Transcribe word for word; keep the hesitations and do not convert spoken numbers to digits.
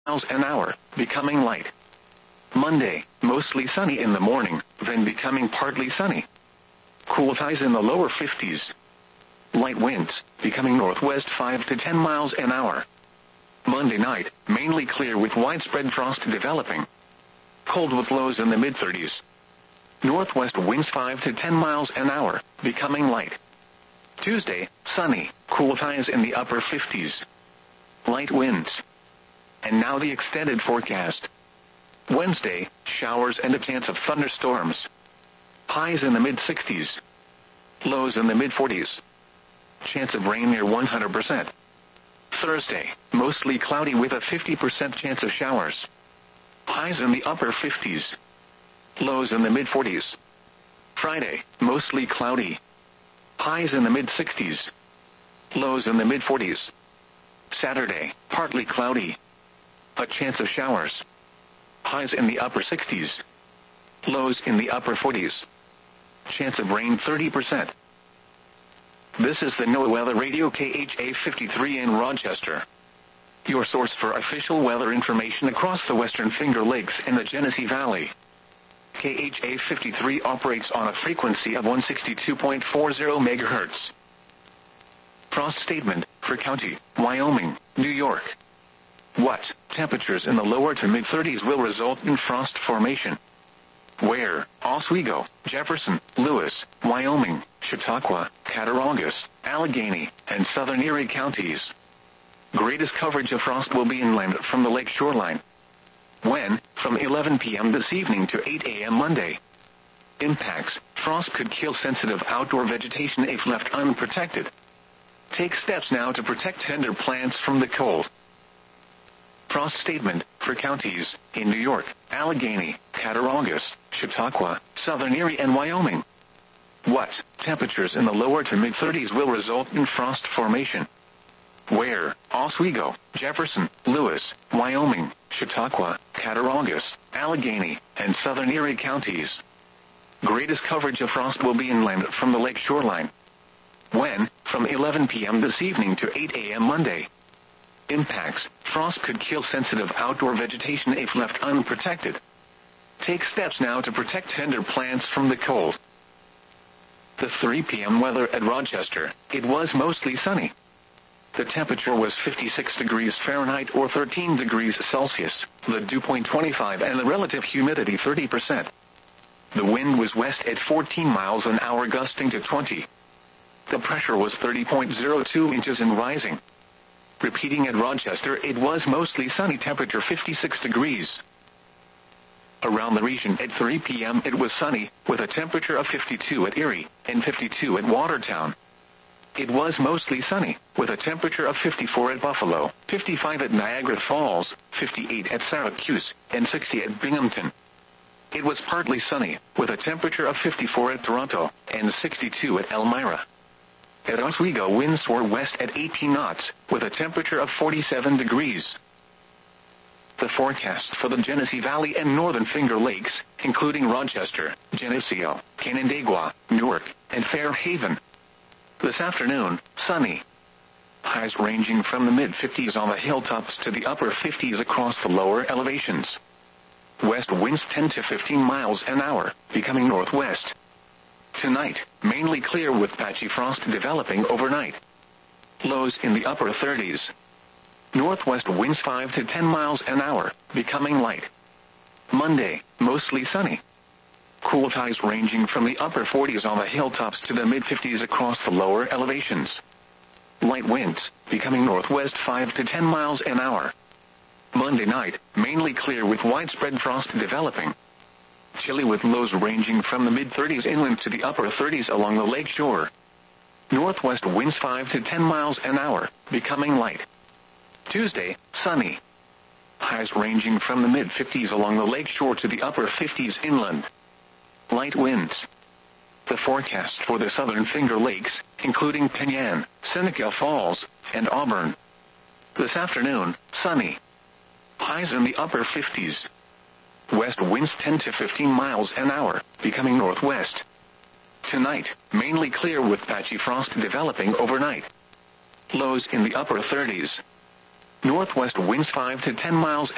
miles an hour, becoming light. Monday, mostly sunny in the morning, then becoming partly sunny. Cool ties in the lower fifties. Light winds, becoming northwest five to ten miles an hour. Monday night, mainly clear with widespread frost developing. Cold with lows in the mid-thirties. Northwest winds five to ten miles an hour, becoming light. Tuesday, sunny, cool ties in the upper fifties. Light winds. And now the extended forecast. Wednesday, showers and a chance of thunderstorms. Highs in the mid-sixties. Lows in the mid-forties. Chance of rain near one hundred percent. Thursday, mostly cloudy with a fifty percent chance of showers. Highs in the upper fifties. Lows in the mid-forties. Friday, mostly cloudy. Highs in the mid-sixties. Lows in the mid-forties. Saturday, partly cloudy. A chance of showers. Highs in the upper sixties. Lows in the upper forties. Chance of rain thirty percent. This is the NOAA Weather Radio K H A fifty-three in Rochester. Your source for official weather information across the Western Finger Lakes and the Genesee Valley. K H A fifty-three operates on a frequency of one sixty-two point four zero megahertz. Frost statement for County, Wyoming, New York. What temperatures in the lower to mid-thirties will result in frost formation? Where? Oswego, Jefferson, Lewis, Wyoming, Chautauqua, Cattaraugus, Allegheny, and southern Erie counties. Greatest coverage of frost will be inland from the lake shoreline. When? From eleven p.m. this evening to eight a.m. Monday. Impacts. Frost could kill sensitive outdoor vegetation if left unprotected. Take steps now to protect tender plants from the cold. Frost statement for counties in New York, Allegheny, Cattaraugus, Chautauqua, southern Erie, and Wyoming. What temperatures in the lower to mid-thirties will result in frost formation? Where? Oswego, Jefferson, Lewis, Wyoming, Chautauqua, Cattaraugus, Allegheny, and southern Erie counties. Greatest coverage of frost will be inland from the lake shoreline. When? From eleven p.m. this evening to eight a.m. Monday. Impacts. Frost could kill sensitive outdoor vegetation if left unprotected. Take steps now to protect tender plants from the cold. The three p.m. weather at Rochester. It was mostly sunny. The temperature was fifty-six degrees Fahrenheit or thirteen degrees Celsius, the dew point twenty-five and the relative humidity thirty percent. The wind was west at fourteen miles an hour gusting to twenty. The pressure was thirty point zero two inches and rising. Repeating at Rochester, it was mostly sunny, temperature fifty-six degrees. Around the region at three p.m. it was sunny, with a temperature of fifty-two at Erie, and fifty-two at Watertown. It was mostly sunny, with a temperature of fifty-four at Buffalo, fifty-five at Niagara Falls, fifty-eight at Syracuse, and sixty at Binghamton. It was partly sunny, with a temperature of fifty-four at Toronto, and sixty-two at Elmira. At Oswego, winds were west at eighteen knots, with a temperature of forty-seven degrees. The forecast for the Genesee Valley and Northern Finger Lakes, including Rochester, Geneseo, Canandaigua, Newark, and Fairhaven. This afternoon, sunny. Highs ranging from the mid-fifties on the hilltops to the upper fifties across the lower elevations. West winds ten to fifteen miles an hour, becoming northwest. Tonight, mainly clear with patchy frost developing overnight. Lows in the upper thirties. Northwest winds five to ten miles an hour, becoming light. Monday, mostly sunny. Cool ties ranging from the upper forties on the hilltops to the mid-fifties across the lower elevations. Light winds, becoming northwest five to ten miles an hour. Monday night, mainly clear with widespread frost developing. Chilly with lows ranging from the mid-thirties inland to the upper thirties along the lake shore. Northwest winds five to ten miles an hour, becoming light. Tuesday, sunny. Highs ranging from the mid-fifties along the lake shore to the upper fifties inland. Light winds. The forecast for the Southern Finger Lakes, including Penyan, Seneca Falls, and Auburn. This afternoon, sunny. Highs in the upper fifties. West winds ten to fifteen miles an hour, becoming northwest. Tonight, mainly clear with patchy frost developing overnight. Lows in the upper thirties. Northwest winds five to ten miles